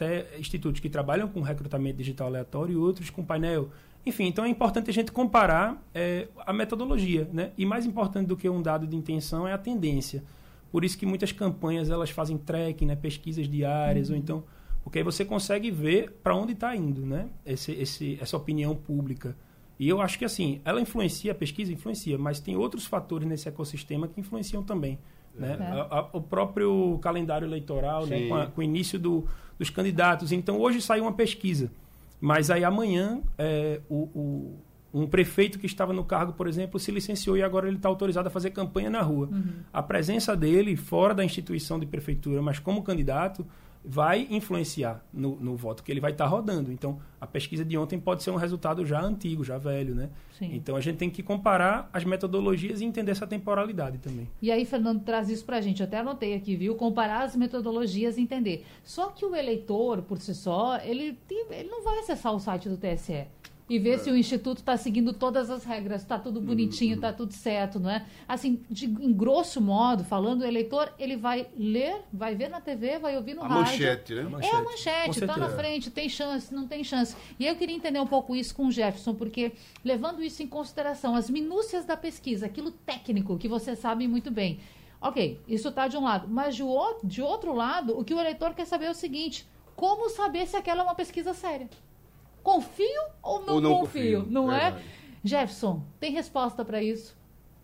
até institutos que trabalham com recrutamento digital aleatório e outros com painel. Enfim, então é importante a gente comparar a metodologia, né? E mais importante do que um dado de intenção é a tendência. Por isso que muitas campanhas elas fazem tracking, né? Pesquisas diárias, ou então... Porque aí você consegue ver para onde está indo, né? Essa opinião pública. E eu acho que, assim, ela influencia, a pesquisa influencia, mas tem outros fatores nesse ecossistema que influenciam também. Né? O próprio calendário eleitoral, né? Com o início dos candidatos. Então, hoje saiu uma pesquisa, mas aí amanhã um prefeito que estava no cargo, por exemplo, se licenciou e agora ele está autorizado a fazer campanha na rua. A presença dele fora da instituição de prefeitura, mas como candidato, vai influenciar no voto, que ele vai estar rodando. Então, a pesquisa de ontem pode ser um resultado já antigo, já velho, né? Sim. Então, a gente tem que comparar as metodologias e entender essa temporalidade também. E aí, Fernando, traz isso pra gente. Eu até anotei aqui, viu? Comparar as metodologias e entender. Só que o eleitor, por si só, ele não vai acessar o site do TSE e ver se o Instituto está seguindo todas as regras, está tudo bonitinho, está tudo certo, não é? Assim, em grosso modo, falando, o eleitor, ele vai ler, vai ver na TV, vai ouvir no rádio. Manchete, né? É a manchete, está na frente, tem chance, não tem chance. E eu queria entender um pouco isso com o Jefferson, porque levando isso em consideração, as minúcias da pesquisa, aquilo técnico que vocês sabem muito bem. Ok, isso está de um lado, mas de outro lado, o que o eleitor quer saber é o seguinte: como saber se aquela é uma pesquisa séria? Confio ou não confio? Não é? Jefferson, tem resposta para isso?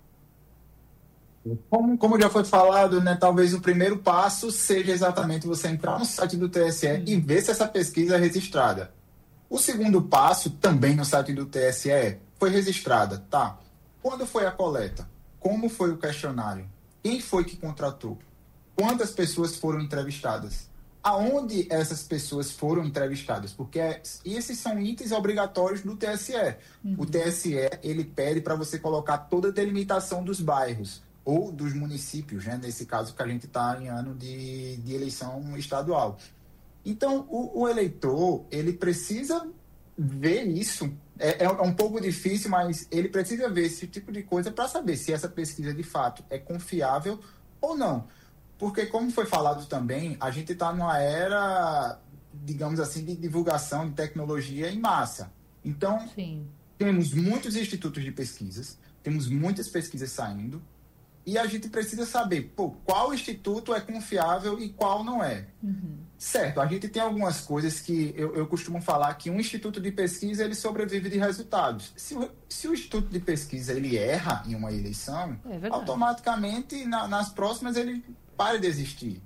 Como já foi falado, né, talvez o primeiro passo seja exatamente você entrar no site do TSE e ver se essa pesquisa é registrada. O segundo passo, também no site do TSE, foi registrada. Tá. Quando foi a coleta? Como foi o questionário? Quem foi que contratou? Quantas pessoas foram entrevistadas? Aonde essas pessoas foram entrevistadas? Porque esses são itens obrigatórios do TSE. O TSE, ele pede para você colocar toda a delimitação dos bairros ou dos municípios, né? Nesse caso que a gente está em ano de eleição estadual. Então, o eleitor, ele precisa ver isso. É um pouco difícil, mas ele precisa ver esse tipo de coisa para saber se essa pesquisa, de fato, é confiável ou não. Porque, como foi falado também, a gente está numa era, digamos assim, de divulgação de tecnologia em massa. Então, temos muitos institutos de pesquisas, temos muitas pesquisas saindo, e a gente precisa saber, qual instituto é confiável e qual não é. Certo, a gente tem algumas coisas que eu costumo falar que um instituto de pesquisa, ele sobrevive de resultados. Se o instituto de pesquisa, ele erra em uma eleição, automaticamente, nas próximas, ele para de existir.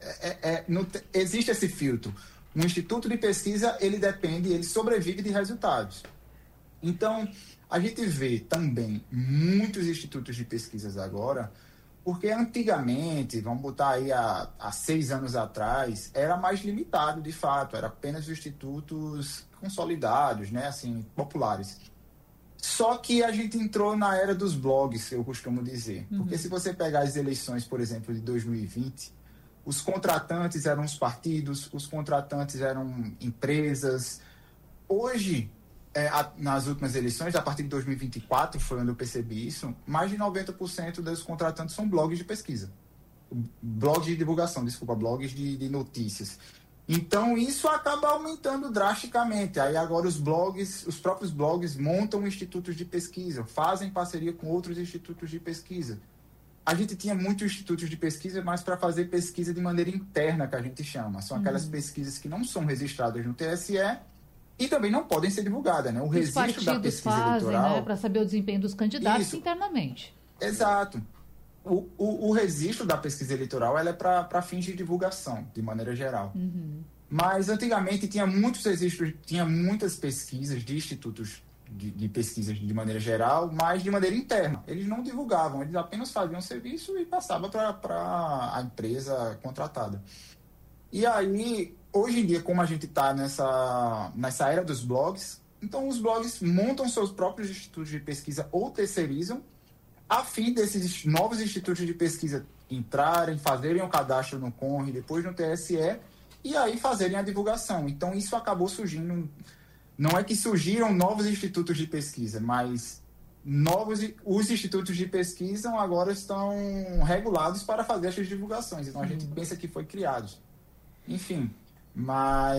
Existe esse filtro. Um instituto de pesquisa, ele sobrevive de resultados. Então, a gente vê também muitos institutos de pesquisas agora, porque antigamente, vamos botar aí há 6 anos atrás, era mais limitado, de fato, era apenas institutos consolidados, né, assim, populares. Só que a gente entrou na era dos blogs, eu costumo dizer. Porque se você pegar as eleições, por exemplo, de 2020, os contratantes eram os partidos, os contratantes eram empresas. Hoje, nas últimas eleições, a partir de 2024, foi onde eu percebi isso, mais de 90% dos contratantes são blogs de pesquisa. Blogs de divulgação, blogs de notícias. Então, isso acaba aumentando drasticamente. Aí, agora, os próprios blogs montam institutos de pesquisa, fazem parceria com outros institutos de pesquisa. A gente tinha muitos institutos de pesquisa, mas para fazer pesquisa de maneira interna, que a gente chama. São aquelas pesquisas que não são registradas no TSE e também não podem ser divulgadas, né? O registro da pesquisa eleitoral, né, para saber o desempenho dos candidatos internamente. Exato. O registro da pesquisa eleitoral, ela é para fins de divulgação, de maneira geral. Mas antigamente tinha muitos registros, tinha muitas pesquisas de institutos de pesquisas de maneira geral, mas de maneira interna. Eles não divulgavam, eles apenas faziam serviço e passavam para a empresa contratada. E aí, hoje em dia, como a gente está nessa era dos blogs, então os blogs montam seus próprios institutos de pesquisa ou terceirizam, a fim desses novos institutos de pesquisa entrarem, fazerem o cadastro no CONRE, depois no TSE, e aí fazerem a divulgação. Então, isso acabou surgindo. Não é que surgiram novos institutos de pesquisa, mas os institutos de pesquisa agora estão regulados para fazer essas divulgações. Então, a gente pensa que foi criado. Enfim, mas